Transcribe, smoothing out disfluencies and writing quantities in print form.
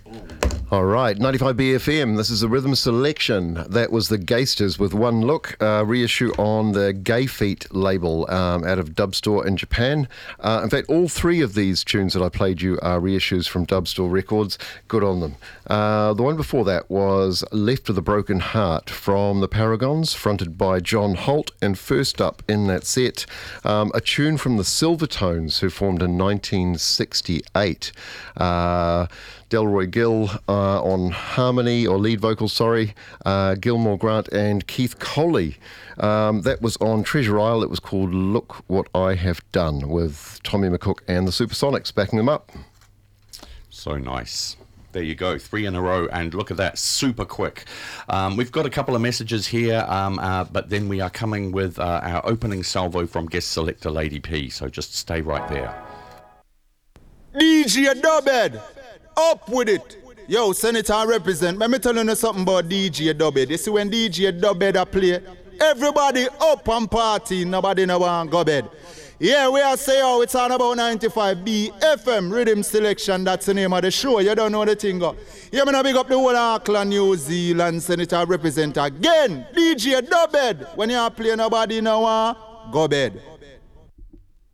All right, 95 BFM, this is the Rhythm Selection. That was the Gaysters with One Look, reissue on the Gay Feet label out of Dub Store in Japan. In fact, all three of these tunes that I played you are reissues from Dub Store Records. Good on them. The one before that was Left with a Broken Heart from the Paragons, fronted by John Holt. And first up in that set, a tune from the Silvertones, who formed in 1968. Delroy Gill on harmony, or lead vocals, Gilmore Grant and Keith Coley. That was on Treasure Isle. It was called Look What I Have Done, with Tommy McCook and the Supersonics backing them up. So nice. There you go, 3 in a row, and look at that, super quick. We've got a couple of messages here, but then we are coming with our opening salvo from guest selector Lady P, so just stay right there. DJ Dubhead, up with it. Yo, Senator represent. Let me tell you something about DJ Dubhead. You see, when DJ Dubhead a play, everybody up and party, nobody no want go bed. Yeah, we are say, oh, it's on about 95 BFM Rhythm Selection. That's the name of the show. You don't know the thing. Yeah, me big up the whole Auckland, New Zealand Senator represent again. DJ Dubhead. When you play, nobody no want go bed.